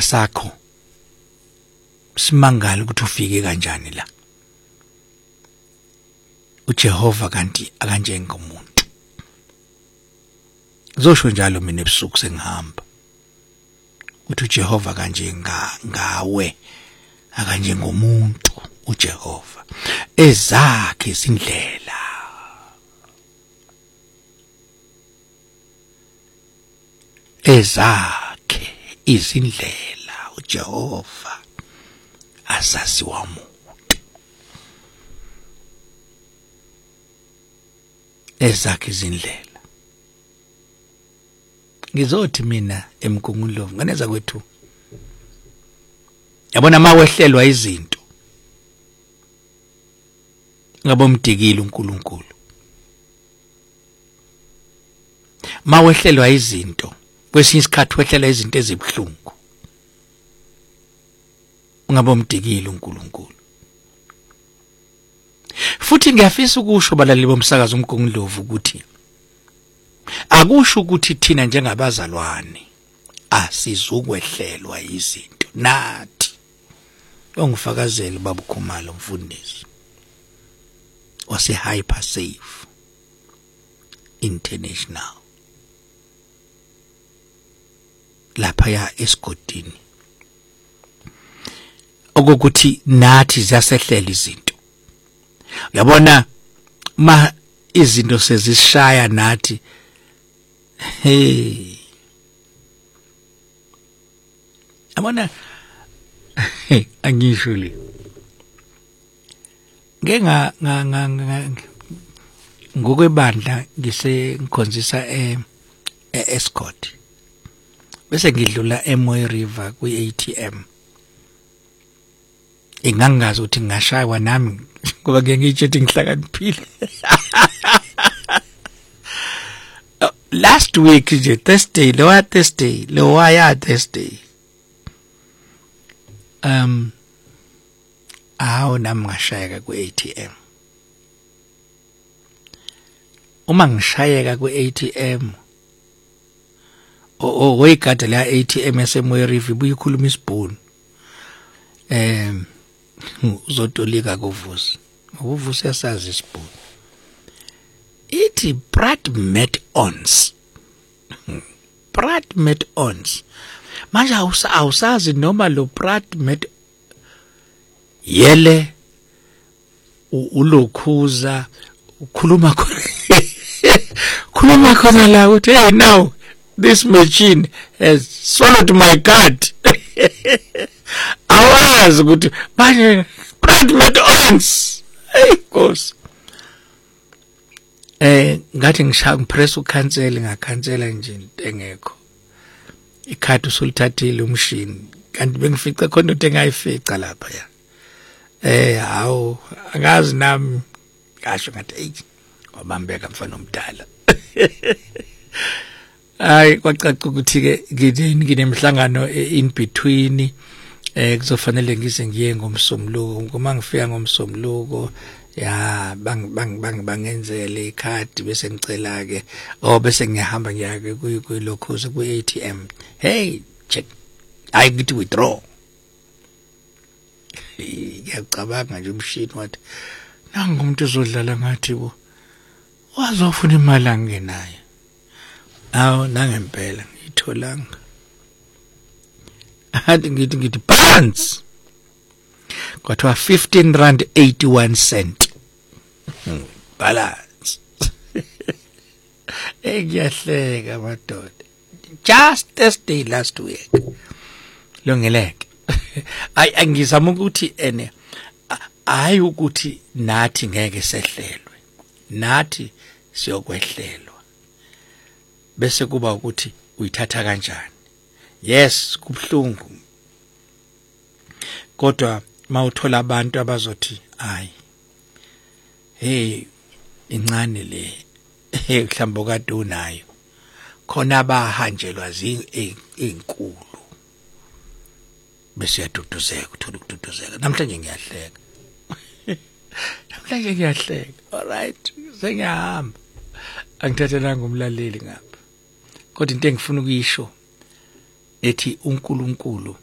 sakho simangala ukuthi ufike kanjani la. uJehova kanti akanjengomuntu. Ngizosho njalo mina ebusuku sengihamba. Uthi uJehova kanje ngawe akanjengomuntu uJehova. Ezakhe izindlela. Ezakhe izindlela uJehova asaziwa muntu. Ezakhe izindlela. Ngizothi mina emkhungulovu nganeza kwethu. Yabona mawehlelwa izinto. Ngabomdikile uNkulunkulu. Mawehlelwa izinto, kwesinye isikhathi wehlela izinto ezibhlungu. Ngabomdikile uNkulunkulu. Futhi ngiyafisa ukusho balaleli bomsakazo uMkhongulovu ukuthi akusho ukuthi thina njengabazalwane asizukwehlelwa izinto. Nathi ongifakazeli babukhumalo umfundisi wase Hyper Safe International lapha ya esigodini okukuthi nathi ziyasehlela izinto. Yabona ma izinto sezishaya nathi yabona angisho le ngokwebandla ngikhonzisa Escort bese ngidlula eMoy River kwi-ATM. Ingangazi ukuthi ngashaywa nami ngoba ngiyitshe ukuthi ngihlakaniphile. Last week nje Thursday awu nami ngashayeka ku-ATM. Uma ngishayeka ku-ATM oyigada la ATM yaseMoy River buyikhuluma isibhunu. Uzotolika kuvusi. Uvusi yasazi isibhunu. Ithi Prat met ons. Prat met ons. Manje awusazi noma lo Prat met yele ulokhuza ukhuluma khuluma khona la uthi hey now this machine has swallowed my card. Awazi ukuthi manje Prat met ons. Hey Nkosi. Ngathi ngipress ucancel ngakhansela nje into engekho. Ikhadi usulithathile umshini kanti bengifica khona into engayifica lapha ya. Hawu angazi nami kasho ngathi hey wabambeka mfana omdala. Hayi kwacaca ukuthi ke nginemhlangano in between kuzofanele ngize ngiye ngomsombuluko. Uma ngifika ngomsombuluko ya bangenzele ikhadi bese ngicela ke bese ngiyahamba ngiyake kuyilokhuza ku-ATM. Hey check I get to withdraw. Ngiyacabanga nje umshini wathi nangumuntu uzodlala ngathi bo wazofuna imali angenayo. Awu nangempela ngitholanga. Athi ngithi balance. Kwathiwa 15 rand 81 cent. Balance. Ngiyahleka madoda. Just Thursday last week. Longeleke. Angizama ukuthi hayi ukuthi nathi ngeke sehlelwe. Nathi siyokwehlelwa. Bese kuba ukuthi uyithatha kanjani. Yes, kubhlungu. Kodwa mawuthola abantu abazothi hayi hey incane le mhlambo kade unayo khona abahanjelwa izinkulu bese yaduduzeka uthola ukududuzeka. Namhlanje ngiyahleka. Namhlanje ngiyahleka. All right sengiyahamba angithathelanga umlaleli ngapha kodwa into engifuna ukuyisho ethi uNkulunkulu